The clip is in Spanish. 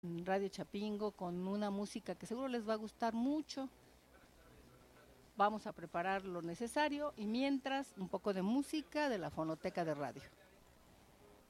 Radio Chapingo con una música que seguro les va a gustar mucho. Vamos a preparar lo necesario y mientras un poco de música de la fonoteca de radio.